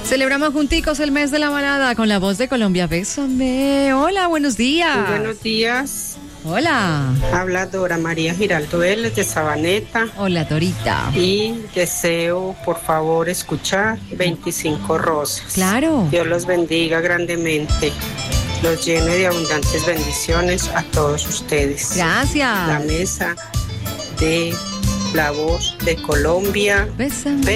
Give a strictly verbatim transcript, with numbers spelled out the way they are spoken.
Celebramos junticos el mes de la balada con la voz de Colombia. Bésame. Hola, buenos días. Muy buenos días. Hola. Habla Dora María Giraldo Vélez de Sabaneta. Hola, Dorita. Y deseo, por favor, escuchar veinticinco Rosas. Claro. Dios los bendiga grandemente. Los llene de abundantes bendiciones a todos ustedes. Gracias. La mesa de La Voz de Colombia. Bésame.